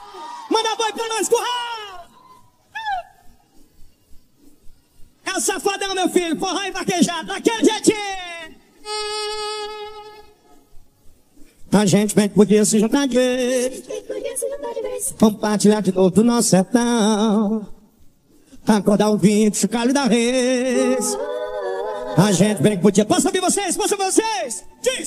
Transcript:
Manda boi pra nós, curral! É o safadão, meu filho, forró e vaquejado, daquele jeitinho! A gente bem que podia se juntar de vez, compartilhar de novo do nosso sertão, acordar o vinho, chocalho da reis. A gente bem que podia... Posso ouvir vocês? Posso ouvir vocês?